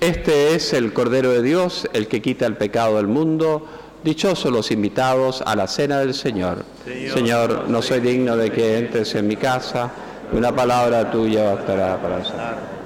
Este es el Cordero de Dios, el que quita el pecado del mundo. Dichosos los invitados a la cena del Señor. Señor, no soy digno de que entres en mi casa. Una palabra tuya bastará para salvar.